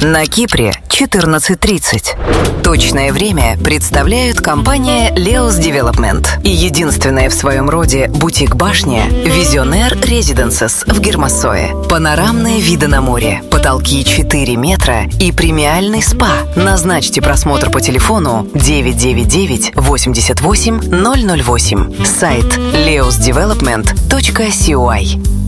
На Кипре 14:30. Точное время представляют компания Leos Development и единственная в своем роде бутик-башня Visionaire Residences в Гермассое. Панорамные виды на море, потолки 4 метра и премиальный спа. Назначьте просмотр по телефону 999 88 008. Сайт leosdevelopment.coy.